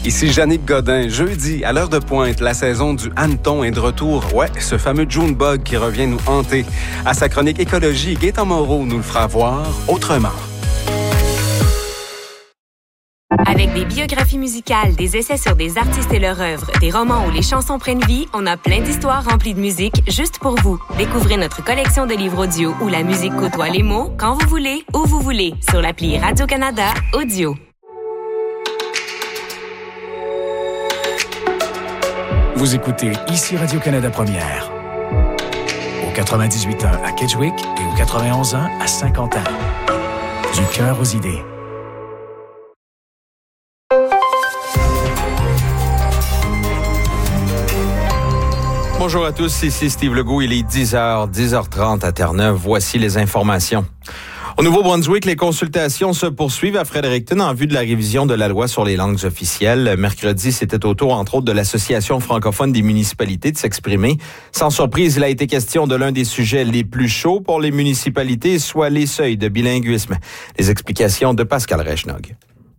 Ici Jannick Godin. Jeudi, à l'heure de pointe, la saison du hanneton est de retour. Ouais, ce fameux Junebug qui revient nous hanter. À sa chronique écologie, Gaëtan Moreau nous le fera voir autrement. Avec des biographies musicales, des essais sur des artistes et leur œuvre, des romans où les chansons prennent vie, on a plein d'histoires remplies de musique juste pour vous. Découvrez notre collection de livres audio où la musique côtoie les mots quand vous voulez, où vous voulez, sur l'appli Radio-Canada Audio. Vous écoutez ici Radio-Canada Première. Au 98.1 à Kedgewick et au 91.1 à Saint-Quentin. Du cœur aux idées. Bonjour à tous, ici Steve Legault. Il est 10h30 à Terre-Neuve. Voici les informations. Au Nouveau-Brunswick, les consultations se poursuivent à Fredericton en vue de la révision de la loi sur les langues officielles. Mercredi, c'était au tour, entre autres, de l'Association francophone des municipalités de s'exprimer. Sans surprise, il a été question de l'un des sujets les plus chauds pour les municipalités, soit les seuils de bilinguisme. Les explications de Pascal Reichnog.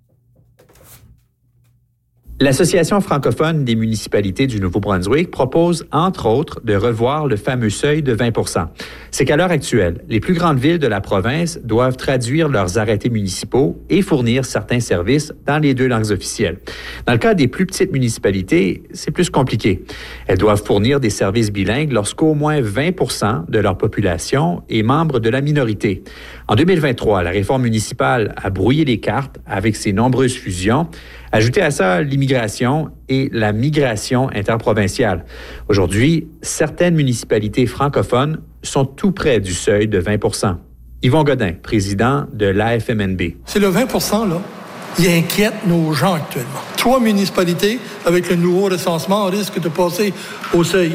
L'Association francophone des municipalités du Nouveau-Brunswick propose, entre autres, de revoir le fameux seuil de 20 %. C'est qu'à l'heure actuelle, les plus grandes villes de la province doivent traduire leurs arrêtés municipaux et fournir certains services dans les deux langues officielles. Dans le cas des plus petites municipalités, c'est plus compliqué. Elles doivent fournir des services bilingues lorsqu'au moins 20 % de leur population est membre de la minorité. En 2023, la réforme municipale a brouillé les cartes avec ses nombreuses fusions. Ajoutez à ça l'immigration et la migration interprovinciale. Aujourd'hui, certaines municipalités francophones sont tout près du seuil de 20 %. Yvon Godin, président de l'AFMNB. C'est le 20 % là. Il inquiète nos gens actuellement. 3 municipalités, avec le nouveau recensement, risquent de passer au seuil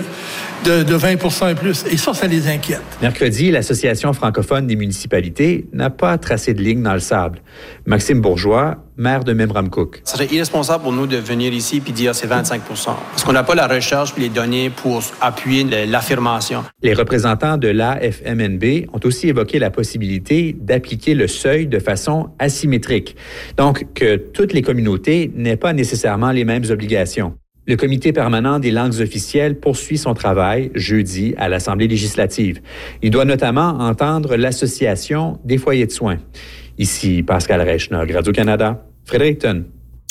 de 20 % et plus. Et ça les inquiète. Mercredi, l'Association francophone des municipalités n'a pas tracé de ligne dans le sable. Maxime Bourgeois, maire de Memramcook. Ça serait irresponsable pour nous de venir ici puis dire c'est 25 % parce qu'on n'a pas la recherche puis les données pour appuyer l'affirmation. Les représentants de l'AFMNB ont aussi évoqué la possibilité d'appliquer le seuil de façon asymétrique. Donc, que toutes les communautés n'aient pas nécessairement les mêmes obligations. Le Comité permanent des langues officielles poursuit son travail jeudi à l'Assemblée législative. Il doit notamment entendre l'Association des foyers de soins. Ici, Pascal Reichnog, Radio-Canada, Fredericton.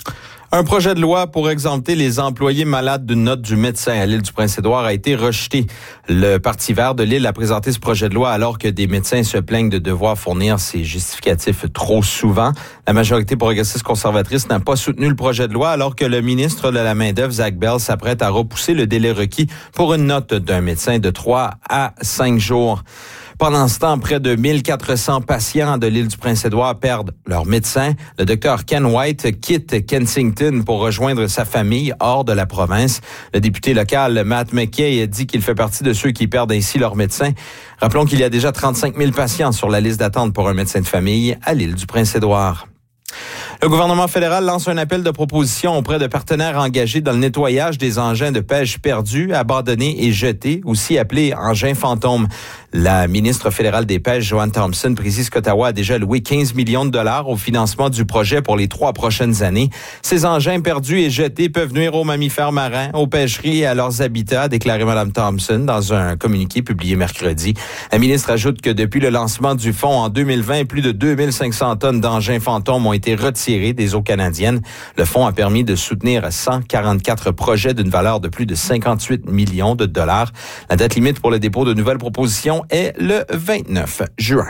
Un projet de loi pour exempter les employés malades d'une note du médecin à l'île du Prince-Édouard a été rejeté. Le Parti vert de l'île a présenté ce projet de loi alors que des médecins se plaignent de devoir fournir ces justificatifs trop souvent. La majorité progressiste conservatrice n'a pas soutenu le projet de loi alors que le ministre de la Main-d'œuvre, Zach Bell, s'apprête à repousser le délai requis pour une note d'un médecin de 3 à 5 jours. Pendant ce temps, près de 1400 patients de l'île du Prince-Édouard perdent leur médecin. Le docteur Ken White quitte Kensington pour rejoindre sa famille hors de la province. Le député local, Matt McKay, a dit qu'il fait partie de ceux qui perdent ainsi leur médecin. Rappelons qu'il y a déjà 35 000 patients sur la liste d'attente pour un médecin de famille à l'île du Prince-Édouard. Le gouvernement fédéral lance un appel de proposition auprès de partenaires engagés dans le nettoyage des engins de pêche perdus, abandonnés et jetés, aussi appelés engins fantômes. La ministre fédérale des Pêches, Joanne Thompson, précise qu'Ottawa a déjà loué 15 millions de dollars au financement du projet pour les 3 prochaines années. Ces engins perdus et jetés peuvent nuire aux mammifères marins, aux pêcheries et à leurs habitats, a déclaré Mme Thompson dans un communiqué publié mercredi. La ministre ajoute que depuis le lancement du fonds en 2020, plus de 2500 tonnes d'engins fantômes ont été retirés des eaux canadiennes. Le fonds a permis de soutenir 144 projets d'une valeur de plus de 58 millions de dollars. La date limite pour le dépôt de nouvelles propositions est le 29 juin.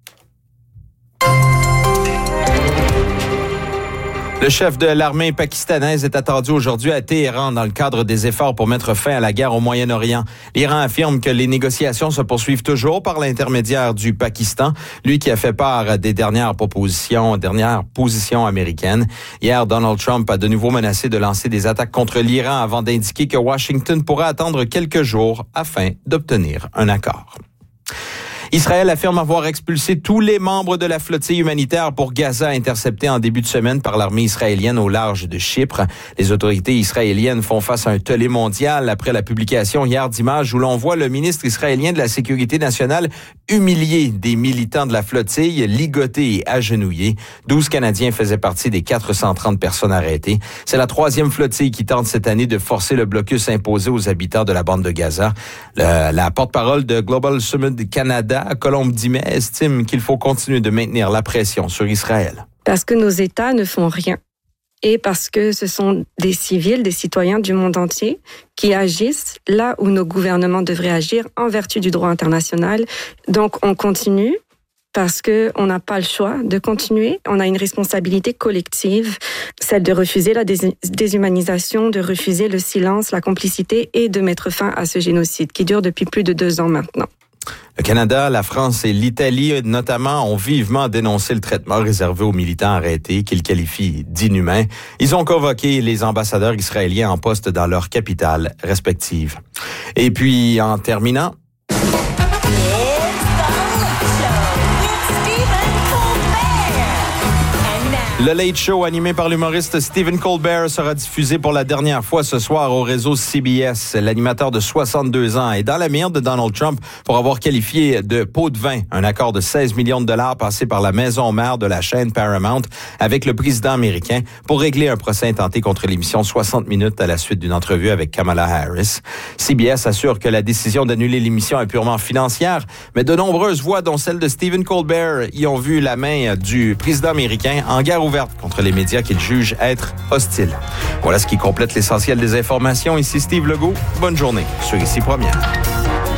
Le chef de l'armée pakistanaise est attendu aujourd'hui à Téhéran dans le cadre des efforts pour mettre fin à la guerre au Moyen-Orient. L'Iran affirme que les négociations se poursuivent toujours par l'intermédiaire du Pakistan, lui qui a fait part des dernières positions américaines. Hier, Donald Trump a de nouveau menacé de lancer des attaques contre l'Iran avant d'indiquer que Washington pourrait attendre quelques jours afin d'obtenir un accord. Israël affirme avoir expulsé tous les membres de la flottille humanitaire pour Gaza interceptée en début de semaine par l'armée israélienne au large de Chypre. Les autorités israéliennes font face à un tollé mondial après la publication hier d'images où l'on voit le ministre israélien de la Sécurité nationale humilier des militants de la flottille, ligotés et agenouillés. 12 Canadiens faisaient partie des 430 personnes arrêtées. C'est la 3e flottille qui tente cette année de forcer le blocus imposé aux habitants de la bande de Gaza. La porte-parole de Global Summit Canada, Colombe Dimet, estime qu'il faut continuer de maintenir la pression sur Israël. Parce que nos États ne font rien. Et parce que ce sont des civils, des citoyens du monde entier qui agissent là où nos gouvernements devraient agir en vertu du droit international. Donc on continue parce qu'on n'a pas le choix de continuer. On a une responsabilité collective, celle de refuser la déshumanisation, de refuser le silence, la complicité et de mettre fin à ce génocide qui dure depuis plus de 2 ans maintenant. Le Canada, la France et l'Italie, notamment, ont vivement dénoncé le traitement réservé aux militants arrêtés, qu'ils qualifient d'inhumain. Ils ont convoqué les ambassadeurs israéliens en poste dans leurs capitales respectives. Et puis, en terminant... Le Late Show, animé par l'humoriste Stephen Colbert, sera diffusé pour la dernière fois ce soir au réseau CBS. L'animateur de 62 ans est dans la mire de Donald Trump pour avoir qualifié de pot de vin un accord de 16 millions de dollars passé par la maison mère de la chaîne Paramount avec le président américain pour régler un procès intenté contre l'émission 60 minutes à la suite d'une entrevue avec Kamala Harris. CBS assure que la décision d'annuler l'émission est purement financière, mais de nombreuses voix, dont celle de Stephen Colbert, y ont vu la main du président américain en guerre ouverte contre les médias qu'il juge être hostiles. Voilà ce qui complète l'essentiel des informations. Ici Steve Legault. Bonne journée sur Ici Première.